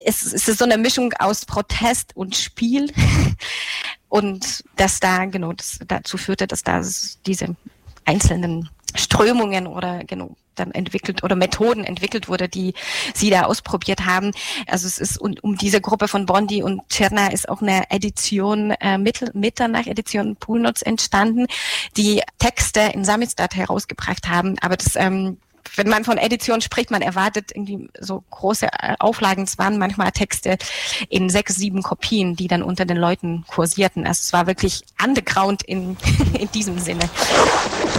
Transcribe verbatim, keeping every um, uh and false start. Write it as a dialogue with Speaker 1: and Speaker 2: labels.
Speaker 1: es, es ist so eine Mischung aus Protest und Spiel. Und das da, genau, das dazu führte, dass da diese einzelnen Strömungen oder genau dann entwickelt oder Methoden entwickelt wurde, die sie da ausprobiert haben. Also es ist um, um diese Gruppe von Bondi und Czerna ist auch eine Edition, äh, Mittel, Mitternach-Edition Půlnoc entstanden, die Texte in Samisdat herausgebracht haben. Aber das ähm, wenn man von Edition spricht, man erwartet irgendwie so große Auflagen. Es waren manchmal Texte in sechs, sieben Kopien, die dann unter den Leuten kursierten. Also es war wirklich underground in, in diesem Sinne.